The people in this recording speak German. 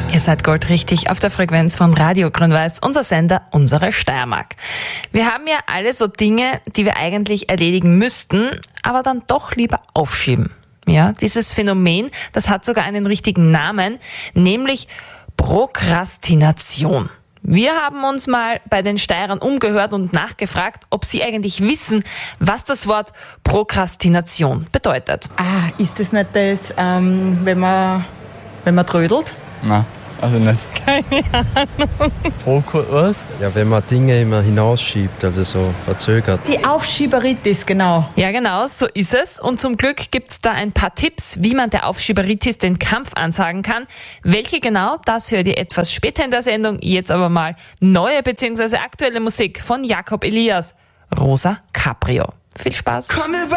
Ihr seid goldrichtig auf der Frequenz von Radio Grün-Weiß, unser Sender, unsere Steiermark. Wir haben ja alle so Dinge, die wir eigentlich erledigen müssten, aber dann doch lieber aufschieben. Ja, dieses Phänomen, das hat sogar einen richtigen Namen, nämlich Prokrastination. Wir haben uns mal bei den Steirern umgehört und nachgefragt, ob sie eigentlich wissen, was das Wort Prokrastination bedeutet. Ist das nicht das, wenn man trödelt? Nein, also nicht. Keine Was? Ja, wenn man Dinge immer hinausschiebt, also so verzögert. Die Aufschieberitis, genau. Ja, genau, so ist es. Und zum Glück gibt's da ein paar Tipps, wie man der Aufschieberitis den Kampf ansagen kann. Welche genau, das hört ihr etwas später in der Sendung. Jetzt aber mal neue bzw. aktuelle Musik von Jakob Elias. Rosa Caprio. Viel Spaß.